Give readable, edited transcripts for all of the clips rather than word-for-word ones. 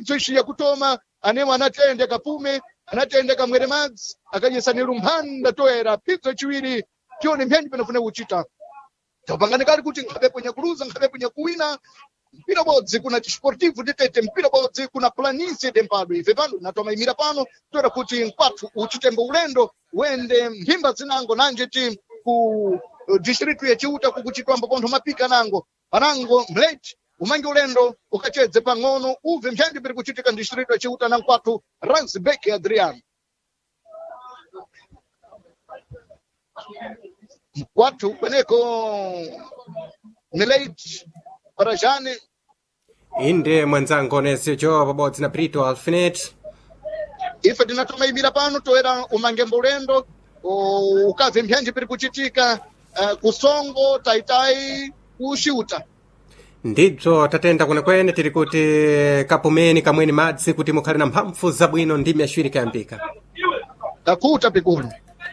pidzo ishi yakutoma anemo anatende kapume anatende kamwere madzi akanyesani lumphanda toera pidzo chiwiri tione mphenyi penafune kuchita tapanganikali kuti nkhapepo nyakuluza nkhapepo nyakuwina mpira bodzi kuna Desportivo de Tete mpira bodzi kuna Planície de Mpadwe ife pano natoma imira pano toera kuti nkwathu uchitembo ulendo wende mphimba zinango nanje ti ku distritu ya Chiuta kukuchitwambo pontho mapika nango panango mlete umangi ulendo ukachedze pang'ono uve mphenyi piri kuchitika distritu ya Chiuta na nkwathu Ransbeck Adriano mkwathu kweneko Milete Parajane inde mwanzango nesecho pabodzi na Brito Alfinet ife tinatoma imira pano toera umangembo ulendo ukave mphenyi piri kuchitika kusongo taitai kuxiuta ndibzo tatenda kwenekwene tiri kuti kapumeni kamweni madzi kuti mukhale na mphampfu zabwino ndimi yaciwiri kayambika takuta pikulu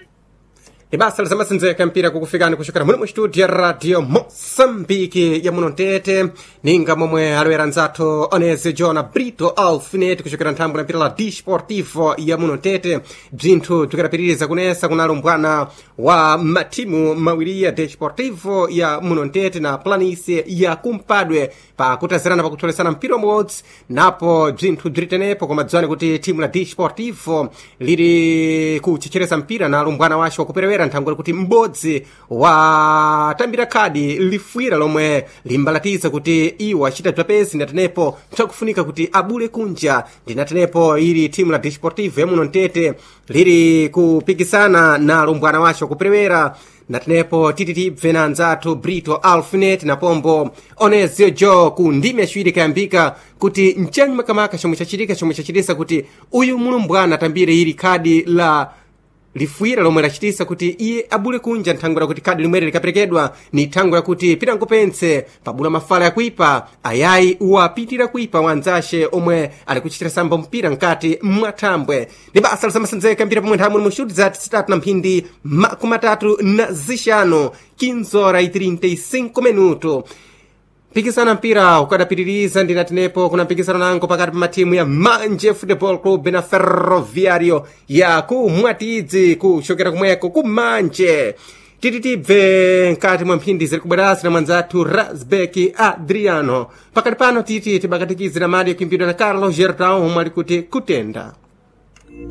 ibasa lizamasenzeka mpira kukufikani kuchokera muno mu studio ya radio Moçambique ya muno Tete ninga momwe alowera nzathu oneze Jona Brito Alfinet kuchokera nthambo la mpira la Desportivo ya muno Tete bzinthu bzikadapitiriza kunesa kuna lumbwana wa matimu mawiri ya Desportivo ya muno Tete na Planície ya kumpadwe pakutazirana pakutolesana mpira umodzi napo bzinthu bziritenepo koma dzwani kuti timu la Desportivo liri kuchechereza mpira na lumbwana wace wakuperewera nthangwe kuti m'bodzi watambira khadi lifwira lomwe limbalatiza kuti iwo achita bzapezi ndatenepo bzakufunika kuti abule kunja ndinatenepo ili timu la Desportivo ya muno Tete liri kupikisana na lumbwana wace wakuperewera natenepo titibve na anzathu Brito Alfinet na pombo Onezio Jo ku ndimi yaciwiri kayambika kuti nchanyi makamaka chomwe chachitisa kuti uyu mulumbwana atambire ili khadi la lifwira lomwe lachitisa kuti iye abule kunja nthangwera kuti khadi limweri likaperekedwa ni thangwera kuti pitangopense pabula mafala yakuipa ayayi wapitira kuipa wanzace omwe ali kuchitira sambo mpira nkati mwathambwe ndi basa lizamasenzeka mpira pomwe nthawi mu shuti za tisitatu na mphindi makumatatu na zixanu 15:35 minuto mpikisano mpira ukadapitiriza ndinatenepo kuna mpikisano nango pakati pa matimu ya Manje Football Club na Ferroviario ya ku Mwatidzi kuchokera kumweko ku Manje titibve nkati mwa mphindi ziri kubwerasi na mwanzathu Ransbeck Adriano pakati pano tibakatikizira mali yakimbidwa na Carlos Gertão omwe ali kuti kutenda